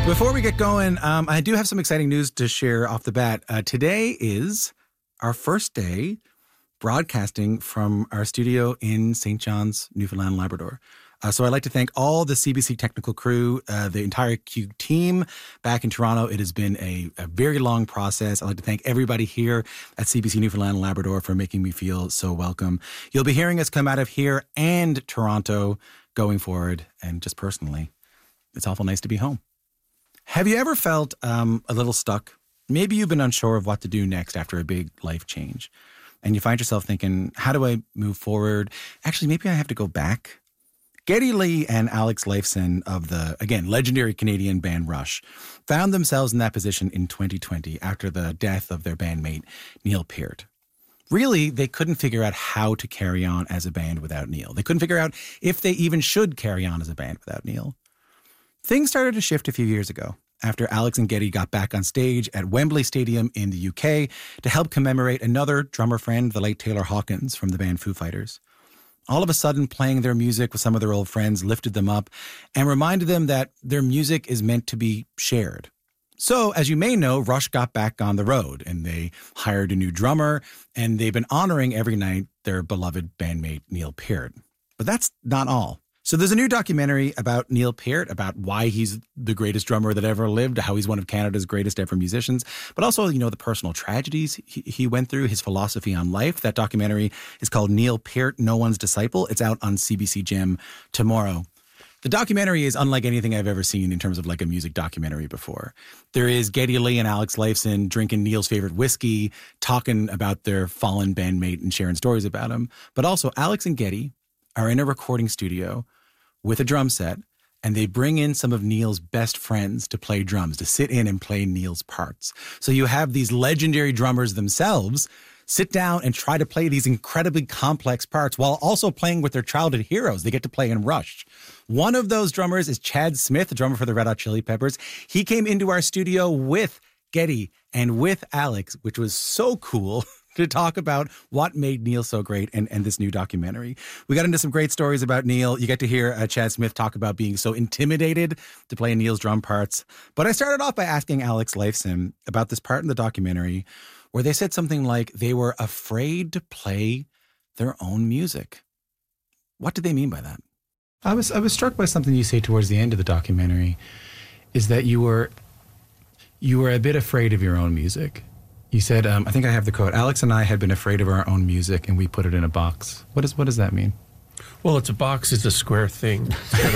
Before we get going, I do have some exciting news to share off the bat. Today is our first day broadcasting from our studio in St. John's, Newfoundland and Labrador. So I'd like to thank all the CBC technical crew, the entire Q team back in Toronto. It has been a very long process. I'd like to thank everybody here at CBC Newfoundland and Labrador for making me feel so welcome. You'll be hearing us come out of here and Toronto going forward. And just personally, it's awful nice to be home. Have you ever felt a little stuck? Maybe you've been unsure of what to do next after a big life change. And you find yourself thinking, how do I move forward? Actually, maybe I have to go back. Geddy Lee and Alex Lifeson of the, again, legendary Canadian band Rush found themselves in that position in 2020 after the death of their bandmate, Neil Peart. Really, they couldn't figure out how to carry on as a band without Neil. They couldn't figure out if they even should carry on as a band without Neil. Things started to shift a few years ago after Alex and Geddy got back on stage at Wembley Stadium in the UK to help commemorate another drummer friend, the late Taylor Hawkins from the band Foo Fighters. All of a sudden, playing their music with some of their old friends lifted them up and reminded them that their music is meant to be shared. So, as you may know, Rush got back on the road and they hired a new drummer, and they've been honoring every night their beloved bandmate Neil Peart. But that's not all. So there's a new documentary about Neil Peart, about why he's the greatest drummer that ever lived, how he's one of Canada's greatest ever musicians, but also, you know, the personal tragedies he went through, his philosophy on life. That documentary is called Neil Peart, No One's Disciple. It's out on CBC Gem tomorrow. The documentary is unlike anything I've ever seen in terms of like a music documentary before. There is Geddy Lee and Alex Lifeson drinking Neil's favorite whiskey, talking about their fallen bandmate and sharing stories about him. But also Alex and Geddy are in a recording studio with a drum set, and they bring in some of Neil's best friends to play drums, to sit in and play Neil's parts. So you have these legendary drummers themselves sit down and try to play these incredibly complex parts while also playing with their childhood heroes. They get to play in Rush. One of those drummers is Chad Smith, the drummer for the Red Hot Chili Peppers. He came into our studio with Geddy and with Alex, which was so cool, to talk about what made Neil so great and this new documentary. We got into some great stories about Neil. You get to hear Chad Smith talk about being so intimidated to play Neil's drum parts. But I started off by asking Alex Lifeson about this part in the documentary where they said something like they were afraid to play their own music. What did they mean by that? I was struck by something you say towards the end of the documentary, is that you were a bit afraid of your own music. You said, I think I have the quote, Alex and I had been afraid of our own music and we put it in a box. What does that mean? Well, it's a box. It's a square thing.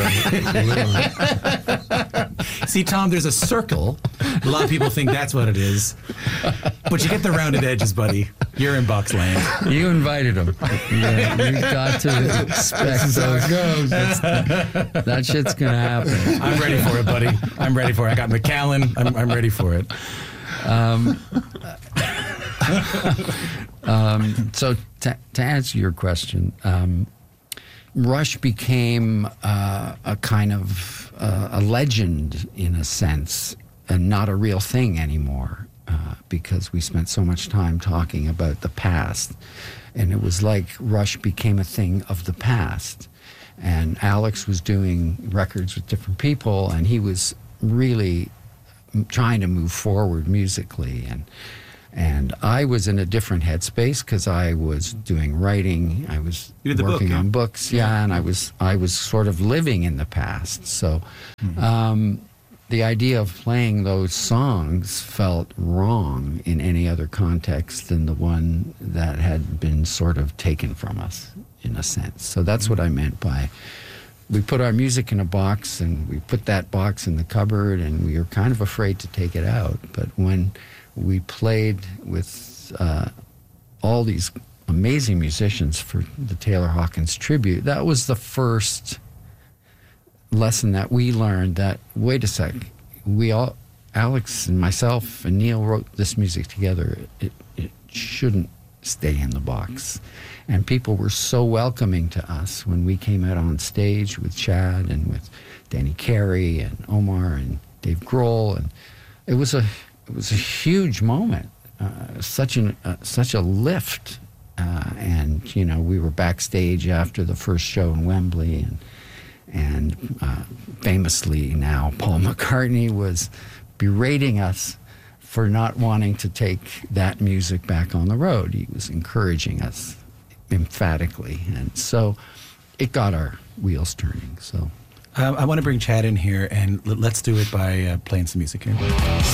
See, Tom, there's a circle. A lot of people think that's what it is. But you get the rounded edges, buddy. You're in box land. You invited him. You've got to expect those. That shit's going to happen. I'm ready for it, buddy. I'm ready for it. I got McAllen. I'm ready for it. So to answer your question, Rush became a kind of a legend in a sense, and not a real thing anymore, because we spent so much time talking about the past, and it was like Rush became a thing of the past. And Alex was doing records with different people, and he was really trying to move forward musically, and I was in a different headspace because I was doing writing. I was working on books, and I was sort of living in the past. So the idea of playing those songs felt wrong in any other context than the one that had been sort of taken from us, in a sense. So that's what I meant by, we put our music in a box, and we put that box in the cupboard, and we were kind of afraid to take it out. But when we played with all these amazing musicians for the Taylor Hawkins tribute, that was the first lesson that we learned, that, wait a sec, Alex and myself and Neil wrote this music together. It shouldn't stay in the box. And people were so welcoming to us when we came out on stage with Chad and with Danny Carey and Omar and Dave Grohl, and it was a huge moment, such a lift, and we were backstage after the first show in Wembley, And famously now, Paul McCartney was berating us for not wanting to take that music back on the road. He was encouraging us emphatically. And so it got our wheels turning. So I want to bring Chad in here, and let's do it by playing some music here.